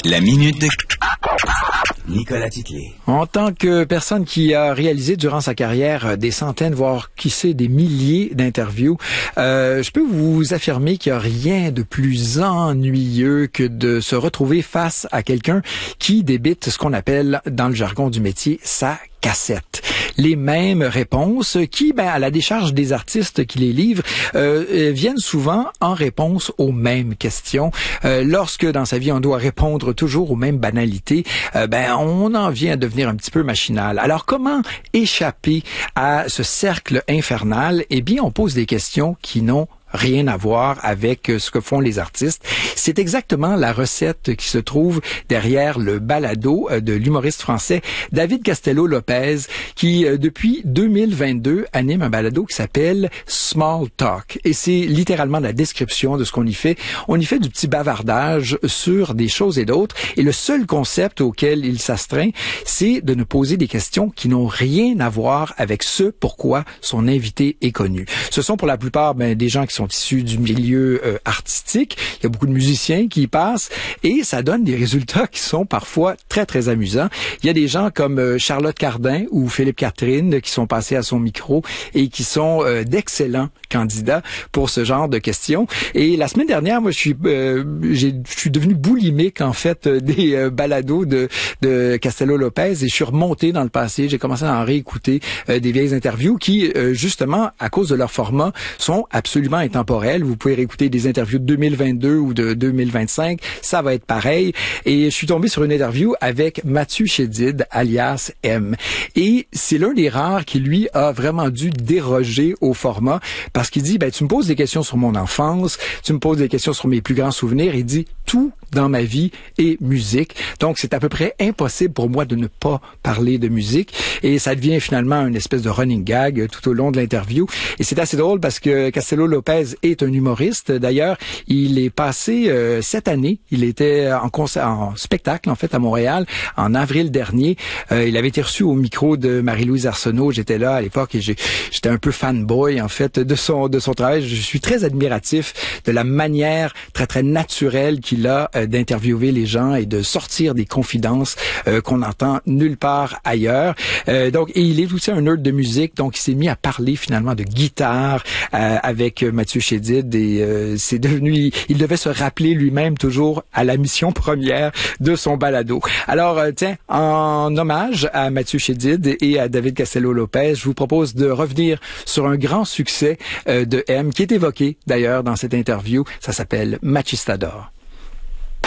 La minute de Nicolas Titley. En tant que personne qui a réalisé durant sa carrière des centaines, voire qui sait des milliers d'interviews, je peux vous affirmer qu'il n'y a rien de plus ennuyeux que de se retrouver face à quelqu'un qui débite ce qu'on appelle dans le jargon du métier sa cassette. Les mêmes réponses qui, à la décharge des artistes qui les livrent, viennent souvent en réponse aux mêmes questions. Lorsque dans sa vie on doit répondre toujours aux mêmes banalités, on en vient à devenir un petit peu machinal. Alors comment échapper à ce cercle infernal? Eh bien, on pose des questions qui n'ont rien à voir avec ce que font les artistes. C'est exactement la recette qui se trouve derrière le balado de l'humoriste français David Castello-Lopez, qui depuis 2022 anime un balado qui s'appelle Small Talk. Et c'est littéralement la description de ce qu'on y fait. On y fait du petit bavardage sur des choses et d'autres. Et le seul concept auquel il s'astreint, c'est de nous poser des questions qui n'ont rien à voir avec ce pourquoi son invité est connu. Ce sont pour la plupart des gens qui sont issus du milieu artistique. Il y a beaucoup de musiciens qui y passent et ça donne des résultats qui sont parfois très, très amusants. Il y a des gens comme Charlotte Cardin ou Philippe Catherine qui sont passés à son micro et qui sont d'excellents candidats pour ce genre de questions. Et la semaine dernière, moi, je suis devenu boulimique, en fait, des balados de Castello-Lopez et je suis remonté dans le passé. J'ai commencé à en réécouter des vieilles interviews qui, justement, à cause de leur format, sont absolument intemporelles. Vous pouvez réécouter des interviews de 2022 ou de 2025. Ça va être pareil. Et je suis tombé sur une interview avec Mathieu Chédid, alias M. Et c'est l'un des rares qui, lui, a vraiment dû déroger au format parce qu'il dit, tu me poses des questions sur mon enfance, tu me poses des questions sur mes plus grands souvenirs. Il dit, tout dans ma vie est musique. Donc, c'est à peu près impossible pour moi de ne pas parler de musique. Et ça devient finalement une espèce de running gag tout au long de l'interview. Et c'est assez drôle parce que Castello-Lopez est un humoriste. D'ailleurs, il est passé cette année. Il était en spectacle, en fait, à Montréal, en avril dernier. Il avait été reçu au micro de Marie-Louise Arsenault. J'étais là à l'époque et j'étais un peu fanboy, en fait, de son travail. Je suis très admiratif de la manière très, très naturelle qu'il a d'interviewer les gens et de sortir des confidences qu'on n'entend nulle part ailleurs. Donc, et il est aussi un nerd de musique, donc il s'est mis à parler finalement de guitare avec Mathieu Chédid et c'est devenu, il devait se rappeler lui-même toujours à la mission première de son balado. Alors, tiens, en hommage à Mathieu Chédid et à David Castello-Lopez, je vous propose de revenir sur un grand succès de M qui est évoqué d'ailleurs dans cette interview. Ça s'appelle Machistador.